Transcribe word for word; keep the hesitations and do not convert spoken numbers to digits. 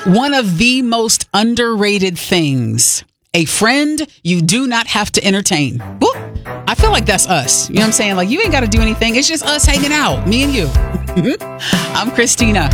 One of the most underrated things, a friend you do not have to entertain. Woo! I feel like that's us. You know what I'm saying? Like, you ain't got to do anything. It's just us hanging out, me and you. I'm Christina.